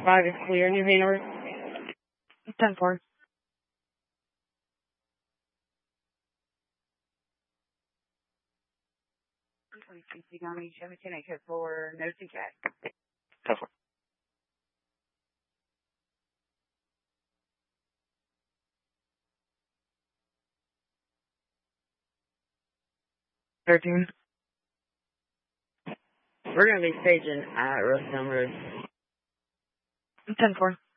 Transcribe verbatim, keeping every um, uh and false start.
Five is clear. New Hanover. ten four. twenty-six County, Chevy ten eight four, no C cat. ten four. thirteen. We're going to be staging at Rose Road. ten four.